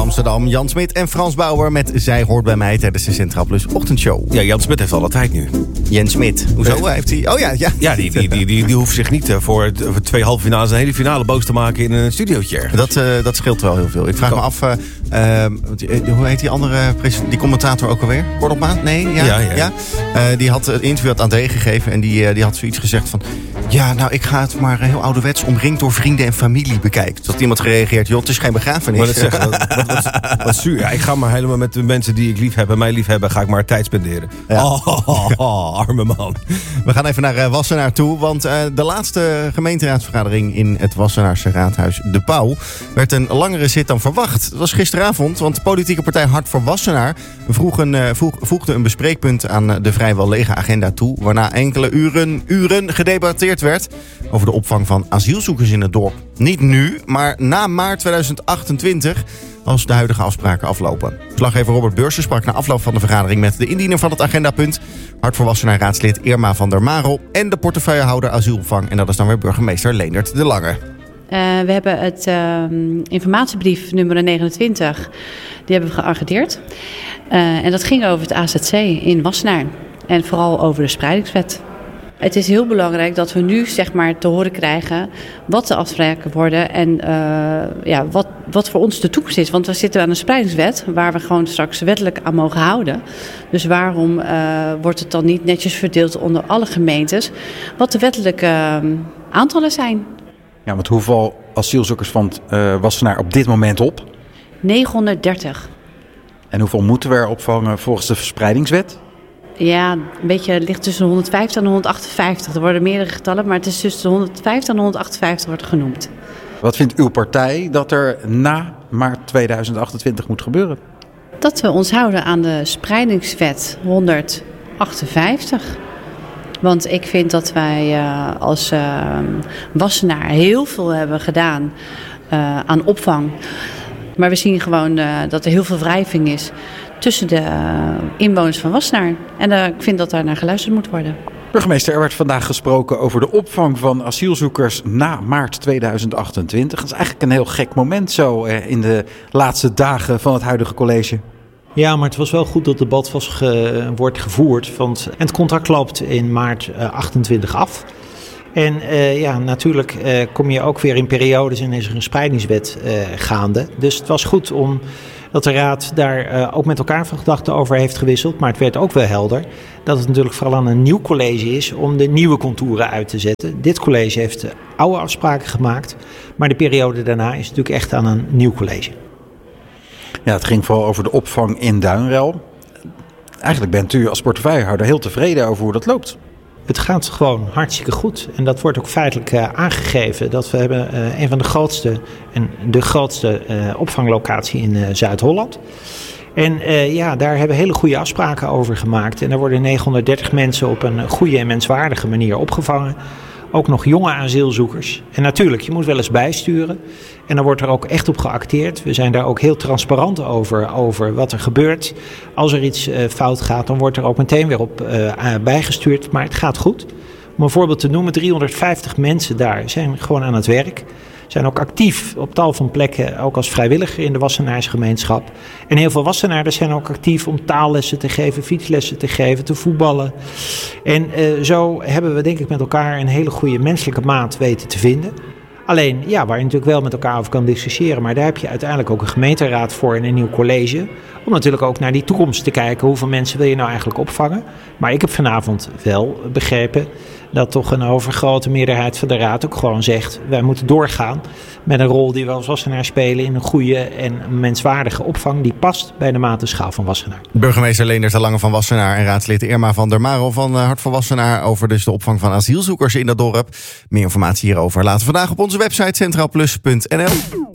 Amsterdam. Jan Smit en Frans Bauer met Zij hoort bij mij tijdens de Centraal Plus ochtendshow. Ja, Jan Smit heeft alle tijd nu. Jens Smit. Hoezo heeft hij? Oh ja. Ja, die hoeft zich niet voor 2 halve finales een hele finale boos te maken in een studiootje ergens. Dat scheelt wel heel veel. Ik vraag me af, hoe heet die andere die commentator ook alweer? Kordelmaan? Nee? Ja. Die had een interview aan het gegeven en die had zoiets gezegd van... Ja, nou, ik ga het maar heel ouderwets omringd door vrienden en familie bekijken. Toen had iemand gereageerd, joh, het is geen begrafenis. Maar dat zeggen, wat zuur. Ja, ik ga maar helemaal met de mensen die ik lief heb en mij lief hebben, ga ik maar tijd spenderen. Ja. Arme man. We gaan even naar Wassenaar toe, want de laatste gemeenteraadsvergadering in het Wassenaarse raadhuis De Pauw werd een langere zit dan verwacht. Het was gisteravond, want de politieke partij Hart voor Wassenaar voegde een bespreekpunt aan de vrijwel lege agenda toe, waarna enkele uren gedebatteerd werd over de opvang van asielzoekers in het dorp. Niet nu, maar na maart 2028, als de huidige afspraken aflopen. Verslaggever Robert Beursen sprak na afloop van de vergadering met de indiener van het agendapunt, Hart voor Wassenaar raadslid Irma van der Marel en de portefeuillehouder asielopvang. En dat is dan weer burgemeester Leendert de Lange. We hebben het informatiebrief nummer 29, die hebben we geagendeerd. En dat ging over het AZC in Wassenaar en vooral over de spreidingswet. Het is heel belangrijk dat we nu te horen krijgen wat de afspraken worden en wat voor ons de toekomst is. Want we zitten aan een spreidingswet waar we gewoon straks wettelijk aan mogen houden. Dus waarom wordt het dan niet netjes verdeeld onder alle gemeentes wat de wettelijke aantallen zijn? Ja, want hoeveel asielzoekers van Wassenaar op dit moment op? 930. En hoeveel moeten we er opvangen volgens de verspreidingswet? Ja, een beetje ligt tussen de 150 en 158. Er worden meerdere getallen, maar het is tussen de 150 en 158 wordt genoemd. Wat vindt uw partij dat er na maart 2028 moet gebeuren? Dat we ons houden aan de spreidingswet 158. Want ik vind dat wij als Wassenaar heel veel hebben gedaan aan opvang. Maar we zien gewoon dat er heel veel wrijving is tussen de inwoners van Wassenaar. En ik vind dat daar naar geluisterd moet worden. Burgemeester, er werd vandaag gesproken over de opvang van asielzoekers na maart 2028. Dat is eigenlijk een heel gek moment zo in de laatste dagen van het huidige college. Ja, maar het was wel goed dat het debat wordt gevoerd. Want het contract loopt in maart 28 af. En natuurlijk kom je ook weer in periodes en is er een spreidingswet gaande. Dus het was goed dat de Raad daar ook met elkaar van gedachten over heeft gewisseld. Maar het werd ook wel helder dat het natuurlijk vooral aan een nieuw college is om de nieuwe contouren uit te zetten. Dit college heeft oude afspraken gemaakt, maar de periode daarna is natuurlijk echt aan een nieuw college. Ja, het ging vooral over de opvang in Duinrel. Eigenlijk bent u als portefeuillehouder heel tevreden over hoe dat loopt. Het gaat gewoon hartstikke goed. En dat wordt ook feitelijk aangegeven. Dat we hebben een van de grootste opvanglocatie in Zuid-Holland. En daar hebben we hele goede afspraken over gemaakt. En daar worden 930 mensen op een goede en menswaardige manier opgevangen. Ook nog jonge asielzoekers. En natuurlijk, je moet wel eens bijsturen. En dan wordt er ook echt op geacteerd. We zijn daar ook heel transparant over wat er gebeurt. Als er iets fout gaat, dan wordt er ook meteen weer op bijgestuurd. Maar het gaat goed. Om een voorbeeld te noemen, 350 mensen daar zijn gewoon aan het werk. Zijn ook actief op tal van plekken, ook als vrijwilliger in de Wassenaarse gemeenschap. En heel veel Wassenaarders zijn ook actief om taallessen te geven, fietslessen te geven, te voetballen. En zo hebben we denk ik met elkaar een hele goede menselijke maat weten te vinden. Alleen, waar je natuurlijk wel met elkaar over kan discussiëren, maar daar heb je uiteindelijk ook een gemeenteraad voor en een nieuw college. Om natuurlijk ook naar die toekomst te kijken, hoeveel mensen wil je nou eigenlijk opvangen. Maar ik heb vanavond wel begrepen dat toch een overgrote meerderheid van de raad ook gewoon zegt, wij moeten doorgaan met een rol die we als Wassenaar spelen in een goede en menswaardige opvang die past bij de maat en schaal van Wassenaar. Burgemeester Leendert de Lange van Wassenaar en raadslid Irma van der Marel van Hart voor Wassenaar over dus de opvang van asielzoekers in dat dorp. Meer informatie hierover later vandaag op onze website centraalplus.nl.